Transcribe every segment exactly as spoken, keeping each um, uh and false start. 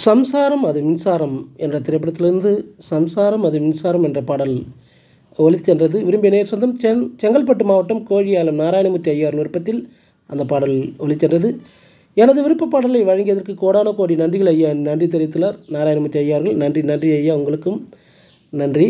சம்சாரம் அது மின்சாரம் என்ற திரைப்படத்திலிருந்து சம்சாரம் அது மின்சாரம் என்ற பாடல் ஒலிச்சென்றது. விரும்பிய நேர் சொந்தம் சென் செங்கல்பட்டு மாவட்டம் கோழியாலம் நாராயணமூர்த்தி ஐயார் விருப்பத்தில் அந்த பாடல் ஒலிச்சென்றது. எனது விருப்ப பாடலை வழங்கியதற்கு கோடான கோடி நன்றிகள் ஐயா, நன்றி தெரிவித்துள்ளார் நாராயணமூர்த்தி ஐயார்கள். நன்றி நன்றி ஐயா, உங்களுக்கும் நன்றி.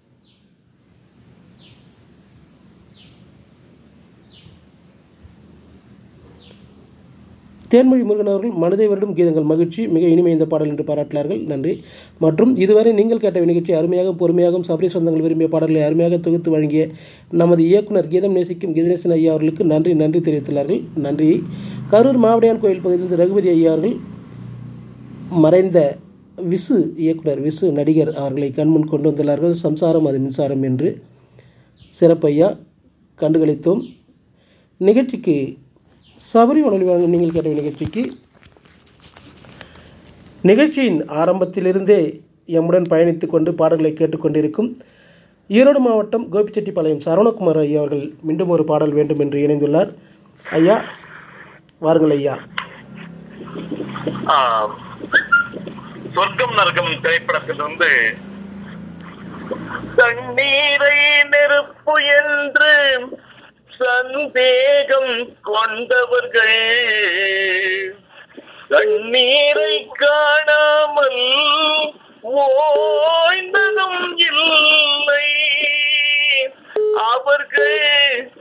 தேன்மொழி முருகன் அவர்கள் மனதை வருடும் கீதங்கள் மகிழ்ச்சி, மிக இனிமை இந்த பாடல் என்று பாராட்டினார்கள். நன்றி. மற்றும் இதுவரை நீங்கள் கேட்ட நிகழ்ச்சி அருமையாகவும் பொறுமையாகவும் சபரி சொந்தங்கள் விரும்பிய பாடல்களை அருமையாக தொகுத்து வழங்கிய நமது இயக்குனர் கீதம் நேசிக்கும் கீதநேசன் ஐயா அவர்களுக்கு நன்றி நன்றி தெரிவித்துள்ளார்கள். நன்றி. கரூர் மாவடியான் கோயில் பகுதியிலிருந்து ரகுபதி ஐயா அவர்கள் மறைந்த விசு இயக்குனர் விசு நடிகர் அவர்களை கண்முன் கொண்டு வந்துள்ளார்கள். சம்சாரம் அது மின்சாரம் என்று சிறப்பையா கண்டுகளித்தோம். நிகழ்ச்சிக்கு சபரி வானொலி வழங்கும் நீங்கள் கேட்ட நிகழ்ச்சிக்கு நிகழ்ச்சியின் ஆரம்பத்திலிருந்தே எம்முடன் பயணித்து கொண்டு பாடல்களை கேட்டுக்கொண்டிருக்கும் ஈரோடு மாவட்டம் கோபிச்செட்டிப்பாளையம் சரவணகுமார் ஐயா அவர்கள் மீண்டும் ஒரு பாடல் வேண்டும் என்று இணைந்துள்ளார். ஐயா வாருங்கள் ஐயா. சொர்க்கம் நரகம் திரைப்படத்திலிருந்து தண்ணீரை நெருப்பு என்று சந்தேகம் கொண்டவர்கள் கண்ணீரை காணாமல் ஓய்ந்ததும் இல்லை, அவர்கள்